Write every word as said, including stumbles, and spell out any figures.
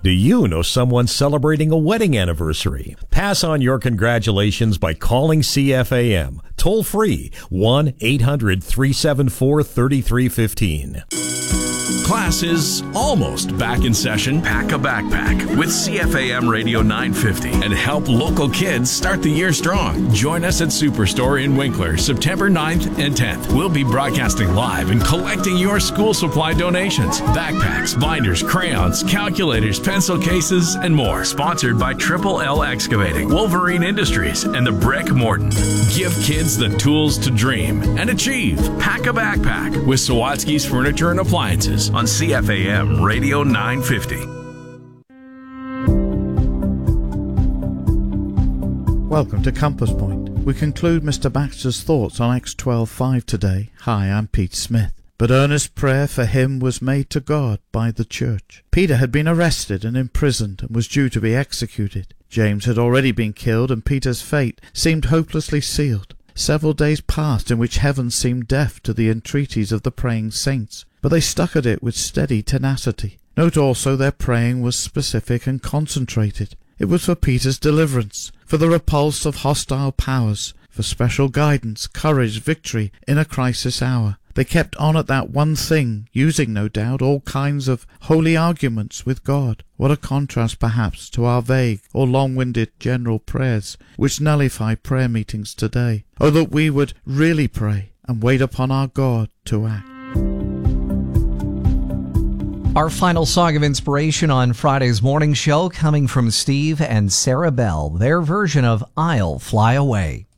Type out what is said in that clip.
Do you know someone celebrating a wedding anniversary? Pass on your congratulations by calling C F A M. Toll free, one eight hundred three seven four three three one five. Class is almost back in session. Pack a backpack with C F A M Radio nine fifty and help local kids start the year strong. Join us at Superstore in Winkler September ninth and tenth. We'll be broadcasting live and collecting your school supply donations. Backpacks, binders, crayons, calculators, pencil cases, and more. Sponsored by Triple L Excavating, Wolverine Industries, and the Brick Morton. Give kids the tools to dream and achieve. Pack a backpack with Sawatsky's Furniture and Appliances on C F A M Radio nine fifty. Welcome to Compass Point. We conclude Mister Baxter's thoughts on Acts twelve five today. Hi, I'm Pete Smith. But earnest prayer for him was made to God by the church. Peter had been arrested and imprisoned and was due to be executed. James had already been killed, and Peter's fate seemed hopelessly sealed. Several days passed in which heaven seemed deaf to the entreaties of the praying saints, but they stuck at it with steady tenacity. Note also their praying was specific and concentrated. It was for Peter's deliverance, for the repulse of hostile powers, for special guidance, courage, victory in a crisis hour. They kept on at that one thing, using, no doubt, all kinds of holy arguments with God. What a contrast, perhaps, to our vague or long-winded general prayers, which nullify prayer meetings today. Oh, that we would really pray and wait upon our God to act. Our final song of inspiration on Friday's morning show coming from Steve and Sarah Bell, their version of I'll Fly Away.